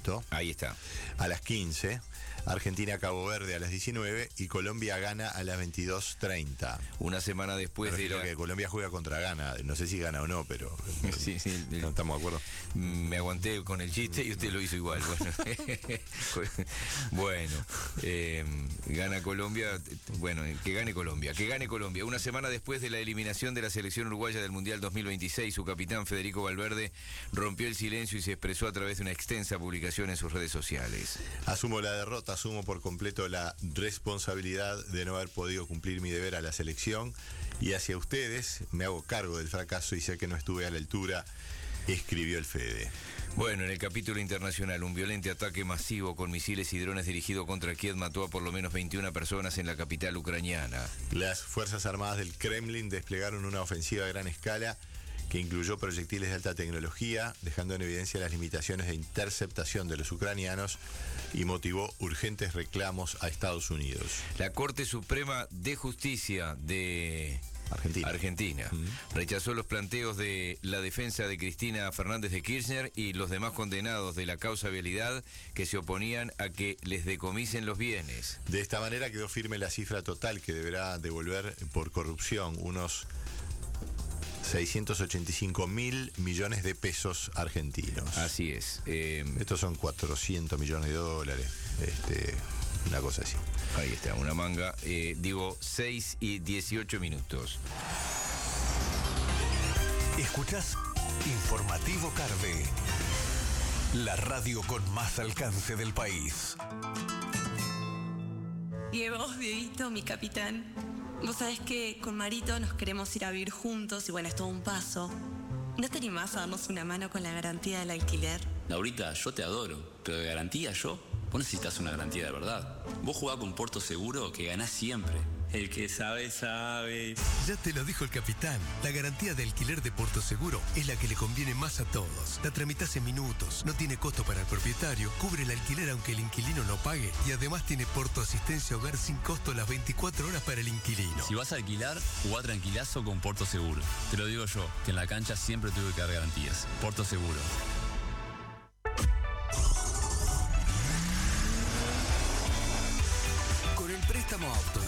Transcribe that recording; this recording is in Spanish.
esto. Ahí está. A las 15, Argentina-Cabo Verde a las 19 y Colombia gana a las 22:30. Una semana después de Creo que Colombia juega contra Ghana, no sé si gana o no, pero sí, no estamos de acuerdo. Me aguanté con el chiste y usted lo hizo igual. Bueno, gana Colombia. Bueno, que gane Colombia. Una semana después de la eliminación de la selección uruguaya del Mundial 2026, su capitán Federico Valverde rompió el silencio y se expresó a través de una extensa publicación en sus redes sociales. Asumo la derrota, asumo por completo la responsabilidad de no haber podido cumplir mi deber a la selección y hacia ustedes me hago cargo del fracaso y sé que no estuve a la altura, escribió el Fede. Bueno, en el capítulo internacional, un violento ataque masivo con misiles y drones dirigido contra Kiev mató a por lo menos 21 personas en la capital ucraniana. Las Fuerzas Armadas del Kremlin desplegaron una ofensiva a gran escala que incluyó proyectiles de alta tecnología, dejando en evidencia las limitaciones de interceptación de los ucranianos y motivó urgentes reclamos a Estados Unidos. La Corte Suprema de Justicia de Argentina rechazó los planteos de la defensa de Cristina Fernández de Kirchner y los demás condenados de la causa vialidad que se oponían a que les decomisen los bienes. De esta manera quedó firme la cifra total que deberá devolver por corrupción, unos 685.000 millones de pesos argentinos. Así es. Estos son 400 millones de dólares, una cosa así. Ahí está, una manga. 6 y 18 minutos. Escuchás Informativo Carve, la radio con más alcance del país. Y vos, Dieguito, mi capitán, vos sabés que con Marito nos queremos ir a vivir juntos y bueno, es todo un paso. ¿No te animás a darnos una mano con la garantía del alquiler? Laurita, yo te adoro, pero de garantía vos necesitas una garantía de verdad. Vos jugás con Porto Seguro que ganás siempre. El que sabe, sabe. Ya te lo dijo el capitán. La garantía de alquiler de Porto Seguro es la que le conviene más a todos. La tramitas en minutos, no tiene costo para el propietario, cubre el alquiler aunque el inquilino no pague y además tiene Porto Asistencia Hogar sin costo las 24 horas para el inquilino. Si vas a alquilar, jugá tranquilazo con Porto Seguro. Te lo digo yo, que en la cancha siempre tuve que dar garantías. Porto Seguro. Con el préstamo auto